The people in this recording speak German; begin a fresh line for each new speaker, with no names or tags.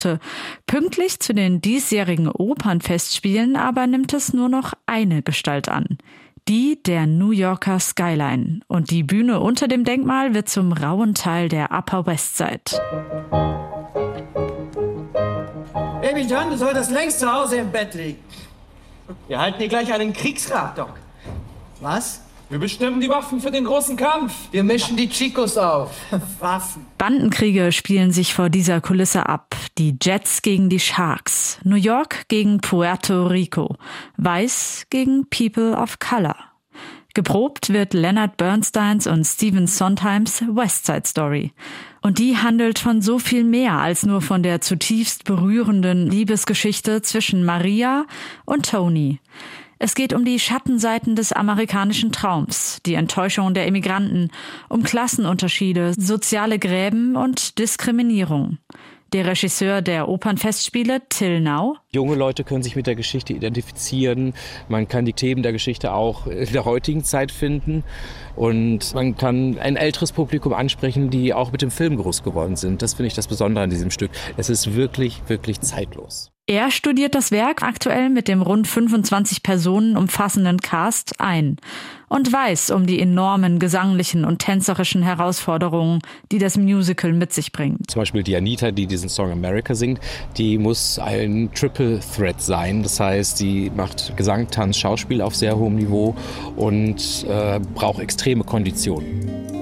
Pünktlich zu den diesjährigen Opernfestspielen aber nimmt es nur noch eine Gestalt an. Die der New Yorker Skyline. Und die Bühne unter dem Denkmal wird zum rauen Teil der Upper West Side.
Baby John, du solltest längst zu Hause im Bett liegen.
Wir halten hier gleich einen Kriegsrat, Doc.
Was?
Wir bestimmen die Waffen für den großen Kampf.
Wir mischen die Chicos auf. Waffen.
Bandenkriege spielen sich vor dieser Kulisse ab. Die Jets gegen die Sharks. New York gegen Puerto Rico. Weiß gegen People of Color. Geprobt wird Leonard Bernsteins und Stephen Sondheims West Side Story. Und die handelt von so viel mehr als nur von der zutiefst berührenden Liebesgeschichte zwischen Maria und Tony. Es geht um die Schattenseiten des amerikanischen Traums, die Enttäuschung der Immigranten, um Klassenunterschiede, soziale Gräben und Diskriminierung. Der Regisseur der Opernfestspiele, Till Now:
Junge Leute können sich mit der Geschichte identifizieren. Man kann die Themen der Geschichte auch in der heutigen Zeit finden. Und man kann ein älteres Publikum ansprechen, die auch mit dem Film groß geworden sind. Das finde ich das Besondere an diesem Stück. Es ist wirklich, wirklich zeitlos.
Er studiert das Werk aktuell mit dem rund 25 Personen umfassenden Cast ein und weiß um die enormen gesanglichen und tänzerischen Herausforderungen, die das Musical mit sich bringt.
Zum Beispiel die Anita, die diesen Song America singt, die muss ein Triple Threat sein. Das heißt, sie macht Gesang, Tanz, Schauspiel auf sehr hohem Niveau und braucht extreme Konditionen.